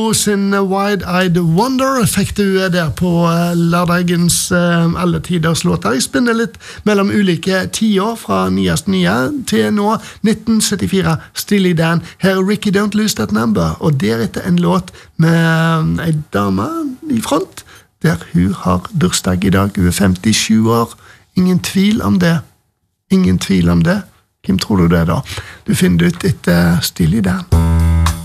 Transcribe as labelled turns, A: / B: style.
A: Sin Wide-Eyed Wonder fikk du der på lørdagens alle tiders låter. Jeg spinner litt mellom ulike tiår fra nyest nye til nå 1974, Steely Dan. Her er Ricky Don't Lose That Number, og deretter en låt med en dame i front, der hun har bursdag i dag, hun er 57 år. Ingen tvil om det. Ingen tvil om det. Hvem tror du det da? Du finner det ut etter Steely Dan.